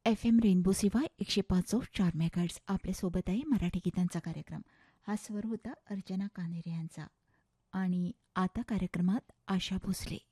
FM rainbow सेवा 105.4 megahertz आपल्यासोबत आहे मराठी गीतांचा कार्यक्रम. हा स्वर होता अर्चना कानेरे यांचा. आणि आता कार्यक्रमात आशा भोसले.